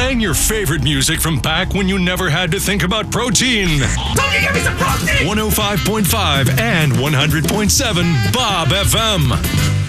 Playing your favorite music from back when you never had to think about protein. Don't you give me some protein! 105.5 and 100.7 Bob FM.